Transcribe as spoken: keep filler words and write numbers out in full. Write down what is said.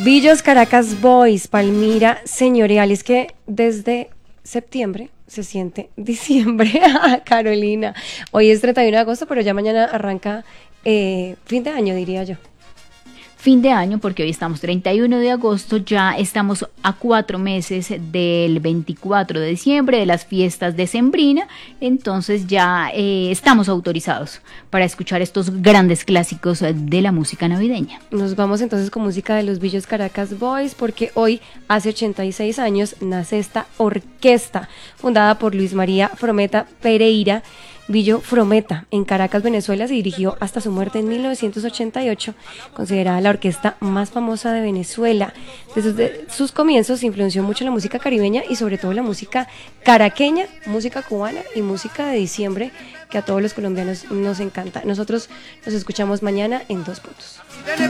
Villos Caracas Boys, Palmira Señorial. Es que desde septiembre se siente diciembre. Carolina, hoy es treinta y uno de agosto, pero ya mañana arranca eh, fin de año, diría yo. Fin de año, porque hoy estamos treinta y uno de agosto, ya estamos a cuatro meses del veinticuatro de diciembre, de las fiestas decembrinas, entonces ya eh, estamos autorizados para escuchar estos grandes clásicos de la música navideña. Nos vamos entonces con música de los Villos Caracas Boys, porque hoy, hace ochenta y seis años, nace esta orquesta, fundada por Luis María Frometa Pereira, Villo Frometa, en Caracas, Venezuela. Se dirigió hasta su muerte en mil novecientos ochenta y ocho, considerada la orquesta más famosa de Venezuela. Desde sus comienzos influenció mucho la música caribeña y sobre todo la música caraqueña, música cubana y música de diciembre, que a todos los colombianos nos encanta. Nosotros nos escuchamos mañana en Dos Puntos.